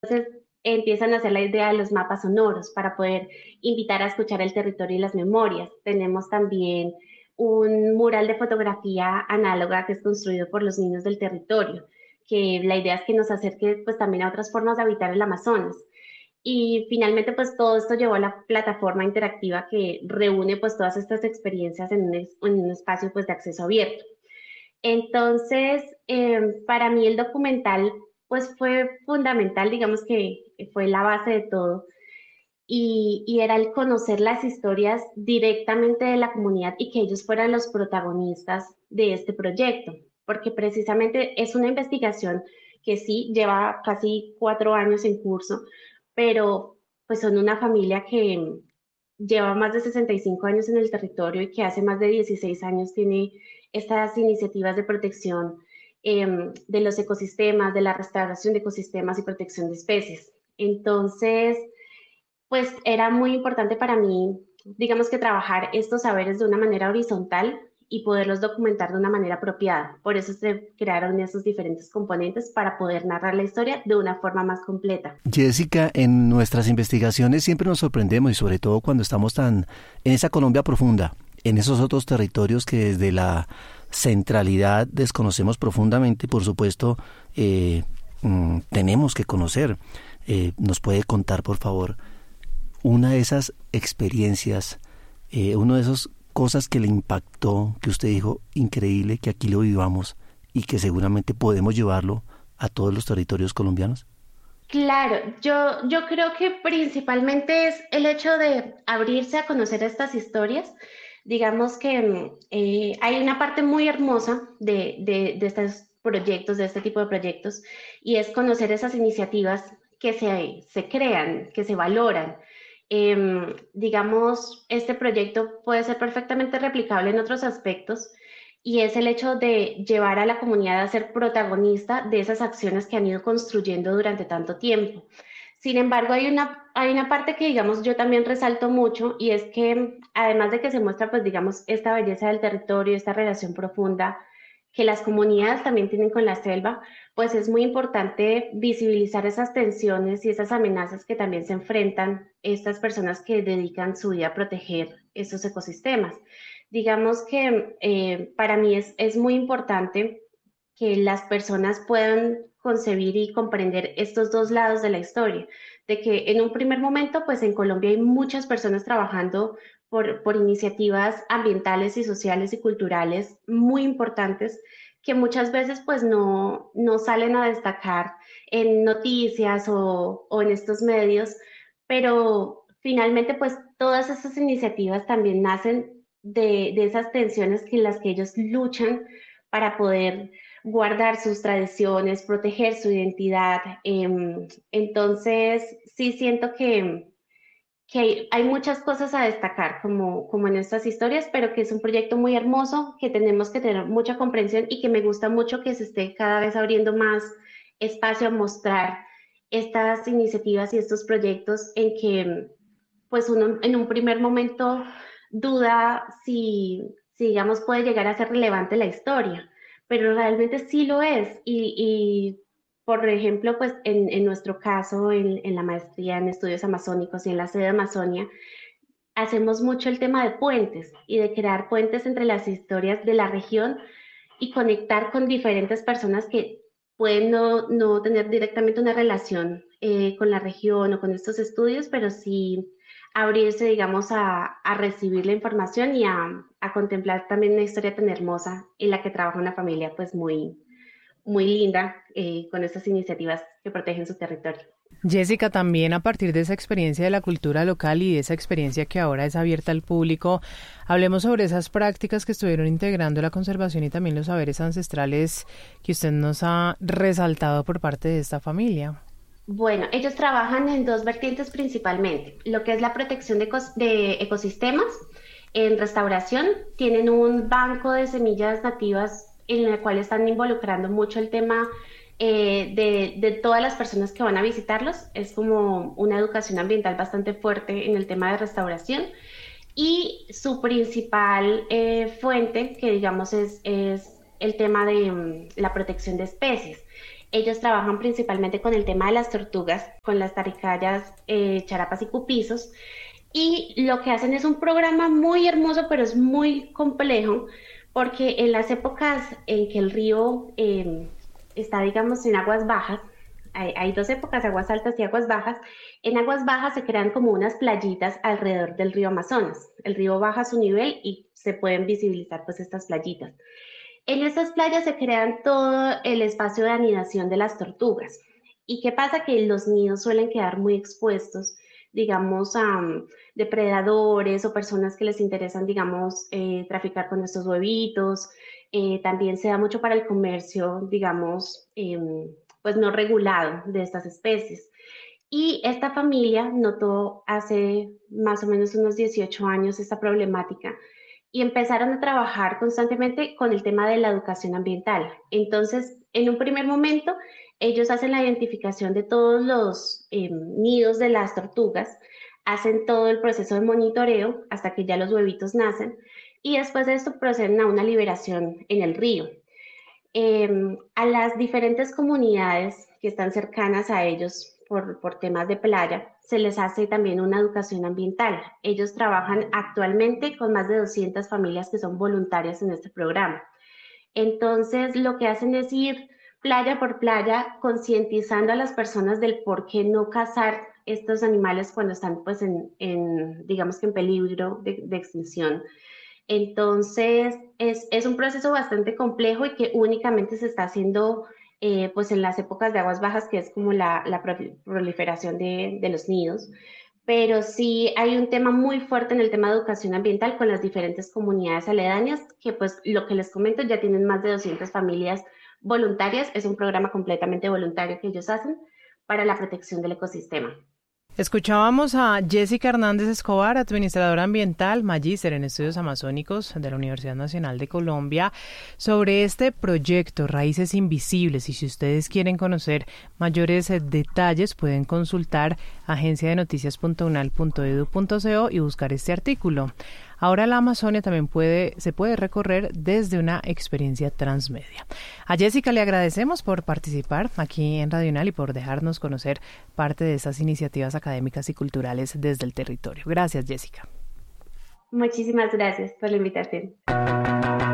Empiezan a hacer la idea de los mapas sonoros para poder invitar a escuchar el territorio y las memorias. Tenemos también un mural de fotografía análoga que es construido por los niños del territorio, que la idea es que nos acerque pues también a otras formas de habitar el Amazonas. Y finalmente, pues todo esto llevó a la plataforma interactiva que reúne pues todas estas experiencias en un espacio pues de acceso abierto. Entonces, para mí el documental pues fue fundamental, digamos que fue la base de todo y era el conocer las historias directamente de la comunidad y que ellos fueran los protagonistas de este proyecto, porque precisamente es una investigación que sí lleva casi 4 años en curso, pero pues son una familia que lleva más de 65 años en el territorio y que hace más de 16 años tiene estas iniciativas de protección de los ecosistemas, de la restauración de ecosistemas y protección de especies. Entonces, pues era muy importante para mí, digamos que trabajar estos saberes de una manera horizontal y poderlos documentar de una manera apropiada. Por eso se crearon esos diferentes componentes para poder narrar la historia de una forma más completa. Jessica, en nuestras investigaciones siempre nos sorprendemos y sobre todo cuando estamos tan en esa Colombia profunda, en esos otros territorios que desde la centralidad desconocemos profundamente y por supuesto tenemos que conocer. ¿Nos puede contar, por favor, una de esas experiencias, una de esas cosas que le impactó, que usted dijo, increíble, que aquí lo vivamos y que seguramente podemos llevarlo a todos los territorios colombianos? Claro, yo creo que principalmente es el hecho de abrirse a conocer estas historias. Digamos que hay una parte muy hermosa de estos proyectos, de este tipo de proyectos, y es conocer esas iniciativas que se crean, que se valoran. Digamos, este proyecto puede ser perfectamente replicable en otros aspectos y es el hecho de llevar a la comunidad a ser protagonista de esas acciones que han ido construyendo durante tanto tiempo. Sin embargo, hay una parte que, digamos, yo también resalto mucho y es que además de que se muestra, pues, digamos, esta belleza del territorio, esta relación profunda que las comunidades también tienen con la selva, pues es muy importante visibilizar esas tensiones y esas amenazas que también se enfrentan estas personas que dedican su vida a proteger esos ecosistemas. Digamos que para mí es muy importante que las personas puedan concebir y comprender estos dos lados de la historia, de que en un primer momento, pues en Colombia hay muchas personas trabajando por iniciativas ambientales y sociales y culturales muy importantes que muchas veces pues no salen a destacar en noticias o en estos medios, pero finalmente pues todas esas iniciativas también nacen de esas tensiones que las que ellos luchan para poder guardar sus tradiciones, proteger su identidad. Entonces, sí siento que hay muchas cosas a destacar como en estas historias, pero que es un proyecto muy hermoso, que tenemos que tener mucha comprensión y que me gusta mucho que se esté cada vez abriendo más espacio a mostrar estas iniciativas y estos proyectos en que pues uno en un primer momento duda si digamos puede llegar a ser relevante la historia, pero realmente sí lo es y por ejemplo, pues en nuestro caso, en la maestría en estudios amazónicos y en la sede de Amazonia, hacemos mucho el tema de puentes y de crear puentes entre las historias de la región y conectar con diferentes personas que pueden no tener directamente una relación con la región o con estos estudios, pero sí abrirse, digamos, a recibir la información y a contemplar también una historia tan hermosa en la que trabaja una familia pues muy linda con estas iniciativas que protegen su territorio. Jessica, también a partir de esa experiencia de la cultura local y de esa experiencia que ahora es abierta al público, hablemos sobre esas prácticas que estuvieron integrando la conservación y también los saberes ancestrales que usted nos ha resaltado por parte de esta familia. Bueno, ellos trabajan en dos vertientes principalmente, lo que es la protección de ecosistemas. En restauración tienen un banco de semillas nativas en el cual están involucrando mucho el tema de todas las personas que van a visitarlos. Es como una educación ambiental bastante fuerte en el tema de restauración. Y su principal fuente, que digamos es el tema de la protección de especies. Ellos trabajan principalmente con el tema de las tortugas, con las taricayas, charapas y cupizos, y lo que hacen es un programa muy hermoso, pero es muy complejo, porque en las épocas en que el río está, digamos, en aguas bajas, hay dos épocas, aguas altas y aguas bajas. En aguas bajas se crean como unas playitas alrededor del río Amazonas. El río baja su nivel y se pueden visibilizar pues estas playitas. En estas playas se crean todo el espacio de anidación de las tortugas. ¿Y qué pasa? Que los nidos suelen quedar muy expuestos, digamos, a depredadores o personas que les interesan, digamos, traficar con estos huevitos. También se da mucho para el comercio, digamos, pues no regulado de estas especies. Y esta familia notó hace más o menos unos 18 años esta problemática y empezaron a trabajar constantemente con el tema de la educación ambiental. Entonces, en un primer momento, ellos hacen la identificación de todos los nidos de las tortugas, hacen todo el proceso de monitoreo hasta que ya los huevitos nacen y después de esto proceden a una liberación en el río. A las diferentes comunidades que están cercanas a ellos por temas de playa, se les hace también una educación ambiental. Ellos trabajan actualmente con más de 200 familias que son voluntarias en este programa. Entonces, lo que hacen es ir playa por playa, concientizando a las personas del por qué no cazar estos animales cuando están, pues, digamos que en peligro de extinción. Entonces, es un proceso bastante complejo y que únicamente se está haciendo pues en las épocas de aguas bajas, que es como la proliferación de los nidos. Pero sí hay un tema muy fuerte en el tema de educación ambiental con las diferentes comunidades aledañas, que pues lo que les comento, ya tienen más de 200 familias voluntarias. Es un programa completamente voluntario que ellos hacen para la protección del ecosistema. Escuchábamos a Jessica Hernández Escobar, administradora ambiental, magíster en estudios amazónicos de la Universidad Nacional de Colombia, sobre este proyecto Raíces Invisibles. Y si ustedes quieren conocer mayores detalles, pueden consultar agenciadenoticias.unal.edu.co y buscar este artículo. Ahora la Amazonia también se puede recorrer desde una experiencia transmedia. A Jessica le agradecemos por participar aquí en Radio Unal y por dejarnos conocer parte de estas iniciativas académicas y culturales desde el territorio. Gracias, Jessica. Muchísimas gracias por la invitación.